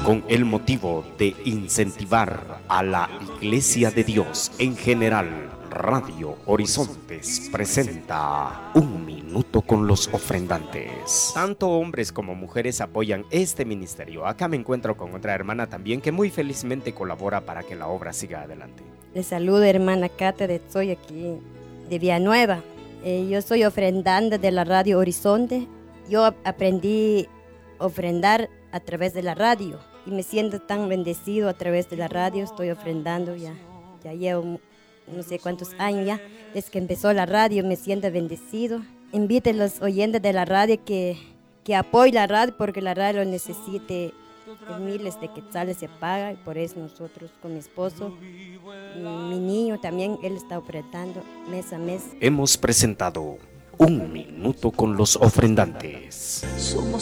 con el motivo de incentivar a la Iglesia de Dios en general, Radio Horizontes presenta Un Minuto con los Ofrendantes. Tanto hombres como mujeres apoyan este ministerio. Acá me encuentro con otra hermana también que muy felizmente colabora para que la obra siga adelante. Les saludo, hermana Cata, soy aquí de Villanueva. Yo soy ofrendante de la Radio Horizonte. Yo aprendí a ofrendar a través de la radio y me siento tan bendecido a través de la radio. Estoy ofrendando ya llevo no sé cuántos años ya, desde que empezó la radio me siento bendecido. Invito a los oyentes de la radio que apoyen la radio porque la radio lo necesite. Miles de quetzales se paga y por eso nosotros con mi esposo y mi niño también, él está ofrendando mes a mes. Hemos presentado Un Minuto con los Ofrendantes.